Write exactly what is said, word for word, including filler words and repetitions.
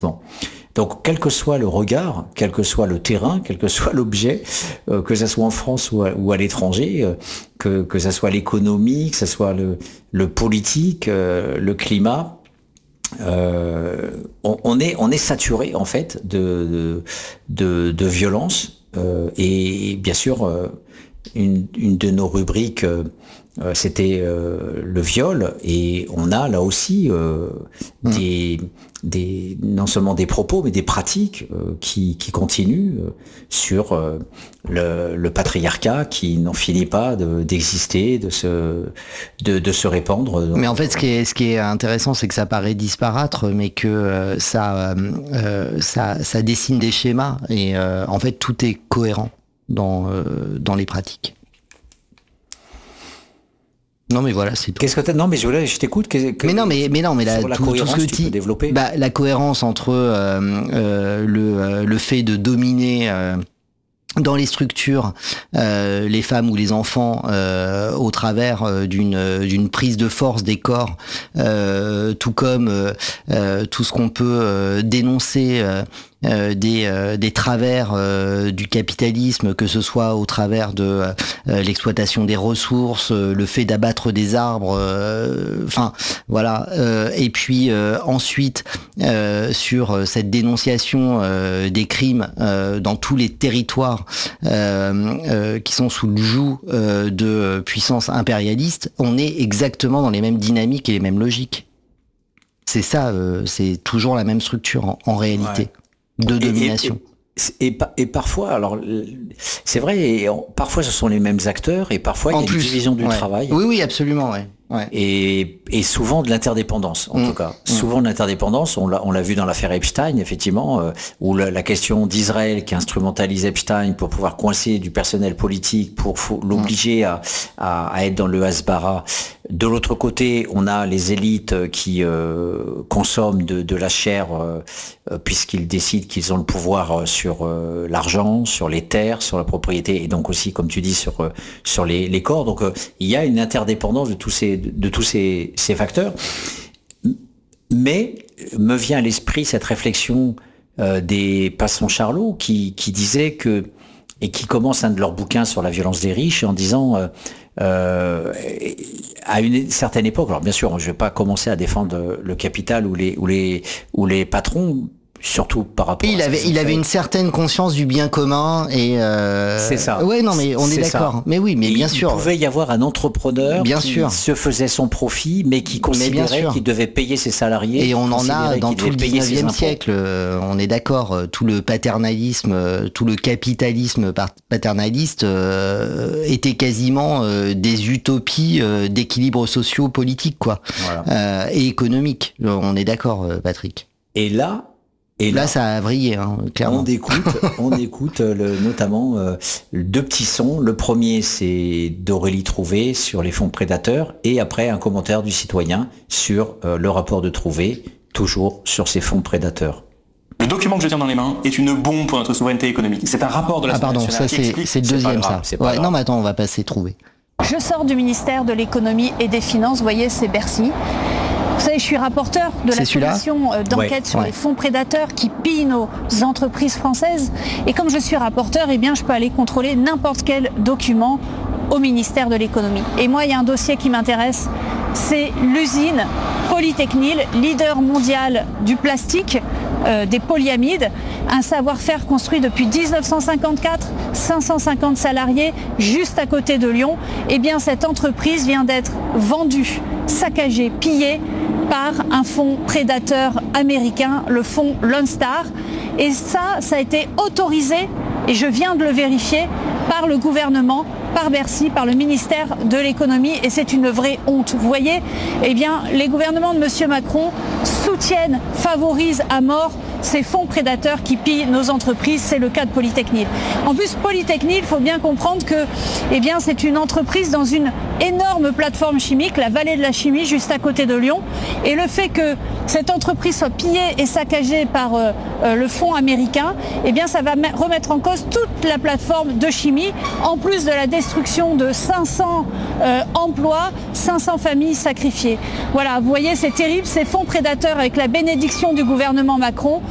Bon. Donc, quel que soit le regard, quel que soit le terrain, quel que soit l'objet, euh, que ça soit en France ou à, ou à l'étranger, euh, que, que ça soit l'économie, que ça soit le, le politique, euh, le climat, euh, on, on est on est saturé en fait de de, de, de violence euh, et bien sûr euh, une, une de nos rubriques euh, c'était euh, le viol et on a là aussi euh, mmh. des des non seulement des propos mais des pratiques euh, qui qui continuent euh, sur euh, le, le patriarcat qui n'en finit pas de, d'exister, de se de, de se répandre. Mais en fait, ce qui est ce qui est intéressant, c'est que ça paraît disparate, mais que euh, ça euh, ça ça dessine des schémas et euh, en fait tout est cohérent dans euh, dans les pratiques. Non mais voilà, c'est tout. Qu'est-ce que t'as... Non mais je, là, je t'écoute. Que, que... Mais non mais mais non mais là, la tout, tout ce que tu peux développer. Bah, la cohérence entre euh, euh, le euh, le fait de dominer euh, dans les structures euh, les femmes ou les enfants euh, au travers euh, d'une d'une prise de force des corps, euh, tout comme euh, euh, tout ce qu'on peut euh, dénoncer. Euh, Euh, des euh, des travers euh, du capitalisme, que ce soit au travers de euh, l'exploitation des ressources, euh, le fait d'abattre des arbres, enfin euh, voilà. Euh, et puis euh, ensuite euh, sur cette dénonciation euh, des crimes euh, dans tous les territoires euh, euh, qui sont sous le joug euh, de puissances impérialistes, on est exactement dans les mêmes dynamiques et les mêmes logiques. C'est ça, euh, c'est toujours la même structure en, en réalité. Ouais. De domination. Et, et, et, et parfois, alors c'est vrai, et on, parfois ce sont les mêmes acteurs, et parfois en il y a plus, une division du ouais. travail. Oui, oui, absolument, ouais. Ouais. Et, et souvent de l'interdépendance, en mmh. tout cas. Mmh. Souvent de l'interdépendance, on l'a, on l'a vu dans l'affaire Epstein, effectivement, euh, où la, la question d'Israël qui instrumentalise Epstein pour pouvoir coincer du personnel politique, pour faut, l'obliger mmh. à, à, à être dans le Hasbara. De l'autre côté, on a les élites qui euh, consomment de, de la chair euh, puisqu'ils décident qu'ils ont le pouvoir sur euh, l'argent, sur les terres, sur la propriété et donc aussi, comme tu dis, sur euh, sur les, les corps. Donc euh, il y a une interdépendance de tous ces de, de tous ces, ces facteurs. Mais me vient à l'esprit cette réflexion euh, des Passon Charlot qui qui disait que et qui commence un de leurs bouquins sur la violence des riches en disant euh, Euh, à une certaine époque, alors bien sûr, je vais pas commencer à défendre le capital ou les ou les ou les patrons, surtout par rapport. Il à avait il avait une certaine conscience du bien commun et. Euh... C'est ça. Ouais, non, mais on est, est d'accord. Ça. Mais oui, mais et bien il sûr. Il pouvait y avoir un entrepreneur bien qui sûr. se faisait son profit, mais qui considérait qu'il devait payer ses salariés. Et on en a dans tout le dix-neuvième siècle. Euh, on est d'accord. Euh, tout le paternalisme, euh, tout le capitalisme paternaliste euh, était quasiment euh, des utopies euh, d'équilibre socio-politique, quoi, voilà. euh, et économique. On est d'accord, euh, Patrick. Et là. Et là, là, ça a vrillé, hein, clairement. On écoute, on écoute le, notamment euh, deux petits sons. Le premier, c'est d'Aurélie Trouvé sur les fonds prédateurs, et après un commentaire du citoyen sur euh, le rapport de Trouvé, toujours sur ces fonds prédateurs. Le document que je tiens dans les mains est une bombe pour notre souveraineté économique. C'est un rapport de la Ah pardon, ça c'est, c'est le deuxième, ça. Ouais, non, mais attends, on va passer Trouvé. Je sors du ministère de l'économie et des finances. Vous voyez, c'est Bercy. Vous savez, je suis rapporteur de la commission d'enquête ouais, sur ouais. les fonds prédateurs qui pillent nos entreprises françaises. Et comme je suis rapporteur, eh bien, je peux aller contrôler n'importe quel document au ministère de l'économie. Et moi, il y a un dossier qui m'intéresse, c'est l'usine Polytechnil, leader mondial du plastique, euh, des polyamides, un savoir-faire construit depuis dix-neuf cent cinquante-quatre, cinq cent cinquante salariés, juste à côté de Lyon. Eh bien, cette entreprise vient d'être vendue, saccagée, pillée par un fonds prédateur américain, le fonds Lone Star. Et ça, ça a été autorisé, et je viens de le vérifier, par le gouvernement, par Bercy, par le ministère de l'économie, et c'est une vraie honte. Vous voyez, eh bien, les gouvernements de M. Macron soutiennent, favorisent à mort ces fonds prédateurs qui pillent nos entreprises. C'est le cas de Polytechnil. En plus, Polytechnil, il faut bien comprendre que eh bien, c'est une entreprise dans une énorme plateforme chimique, la vallée de la chimie, juste à côté de Lyon. Et le fait que cette entreprise soit pillée et saccagée par euh, euh, le fonds américain, eh bien, ça va remettre en cause toute la plateforme de chimie, en plus de la destruction de cinq cents euh, emplois, cinq cents familles sacrifiées. Voilà, vous voyez, c'est terrible. Ces fonds prédateurs, avec la bénédiction du gouvernement Macron,